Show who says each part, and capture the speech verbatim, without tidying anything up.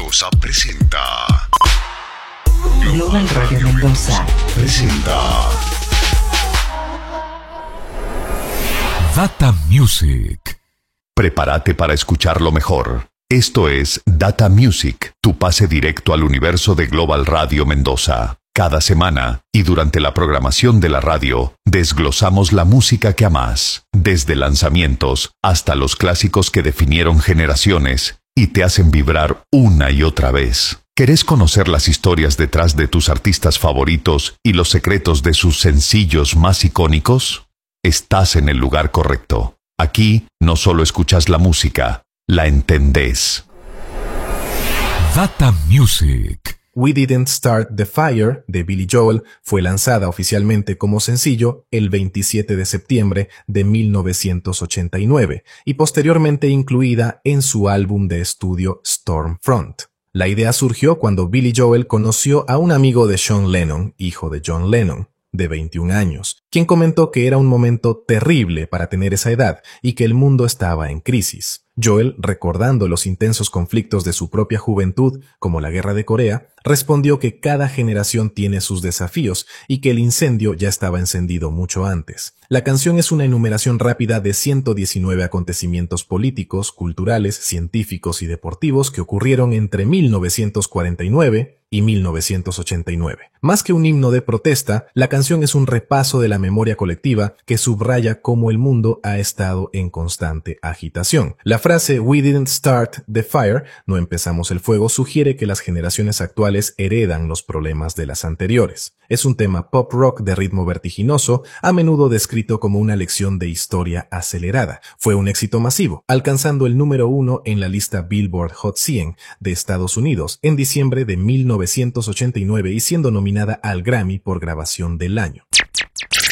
Speaker 1: Mendoza presenta.
Speaker 2: Global Radio Mendoza
Speaker 1: presenta
Speaker 3: Data Music.
Speaker 4: Prepárate para escuchar lo mejor. Esto es Data Music, tu pase directo al universo de Global Radio Mendoza. Cada semana, y durante la programación de la radio, desglosamos la música que amás, desde lanzamientos hasta los clásicos que definieron generaciones y te hacen vibrar una y otra vez. ¿Querés conocer las historias detrás de tus artistas favoritos y los secretos de sus sencillos más icónicos? Estás en el lugar correcto. Aquí no solo escuchas la música, la entendés.
Speaker 3: Data Music.
Speaker 5: We Didn't Start the Fire, de Billy Joel, fue lanzada oficialmente como sencillo el veintisiete de septiembre de mil novecientos ochenta y nueve y posteriormente incluida en su álbum de estudio Stormfront. La idea surgió cuando Billy Joel conoció a un amigo de Sean Lennon, hijo de John Lennon, de veintiún años, quien comentó que era un momento terrible para tener esa edad y que el mundo estaba en crisis. Joel, recordando los intensos conflictos de su propia juventud, como la Guerra de Corea, respondió que cada generación tiene sus desafíos y que el incendio ya estaba encendido mucho antes. La canción es una enumeración rápida de ciento diecinueve acontecimientos políticos, culturales, científicos y deportivos que ocurrieron entre mil novecientos cuarenta y nueve y mil novecientos ochenta y nueve. Más que un himno de protesta, la canción es un repaso de la memoria colectiva que subraya cómo el mundo ha estado en constante agitación. La frase "We didn't start the fire", no empezamos el fuego, sugiere que las generaciones actuales heredan los problemas de las anteriores. Es un tema pop rock de ritmo vertiginoso, a menudo descrito como una lección de historia acelerada. Fue un éxito masivo, alcanzando el número uno en la lista Billboard Hot cien de Estados Unidos en diciembre de mil novecientos ochenta y nueve y siendo nominada al Grammy por grabación del año.